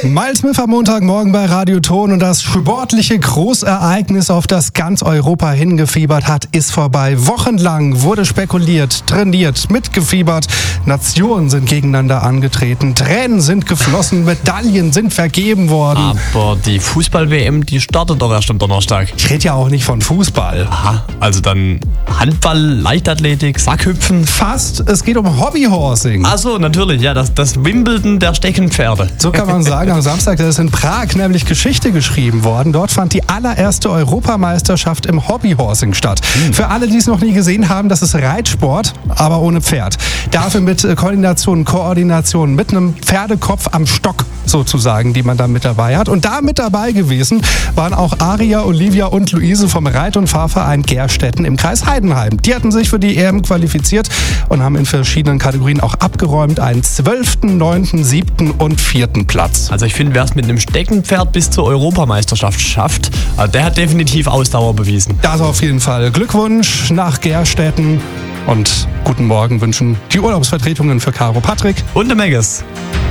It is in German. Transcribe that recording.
Miles Smith am Montagmorgen bei Radio Ton und das sportliche Großereignis, auf das ganz Europa hingefiebert hat, ist vorbei. Wochenlang wurde spekuliert, trainiert, mitgefiebert. Nationen sind gegeneinander angetreten, Tränen sind geflossen, Medaillen sind vergeben worden. Aber die Fußball-WM, die startet doch erst am Donnerstag. Ich rede ja auch nicht von Fußball. Aha, also dann Handball, Leichtathletik, Sackhüpfen. Fast, es geht um Hobbyhorsing. Ach so, natürlich, ja, das Wimbledon der Steckenpferde. So kann man sagen, am Samstag ist in Prag nämlich Geschichte geschrieben worden. Dort fand die allererste Europameisterschaft im Hobbyhorsing statt. Für alle, die es noch nie gesehen haben, das ist Reitsport, aber ohne Pferd. Dafür mit Koordination, mit einem Pferdekopf am Stock sozusagen, die man da mit dabei hat. Und da mit dabei gewesen waren auch Aria, Olivia und Luise vom Reit- und Fahrverein Gerstetten im Kreis Heidenheim. Die hatten sich für die EM qualifiziert und haben in verschiedenen Kategorien auch abgeräumt. Einen 12., 9., 7. und 4. Platz. Also ich finde, wer es mit einem Steckenpferd bis zur Europameisterschaft schafft, der hat definitiv Ausdauer bewiesen. Das auf jeden Fall. Glückwunsch nach Gerstetten und guten Morgen wünschen die Urlaubsvertretungen für Caro Patrick und der Megas.